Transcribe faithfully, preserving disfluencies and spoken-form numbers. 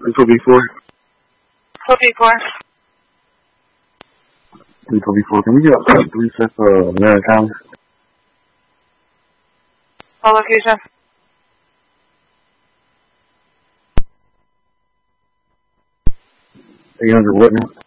Lethal B four. Lethal B four. Lethal B four. Can we get up to three sets of Americans? What location? eight hundred Whitman.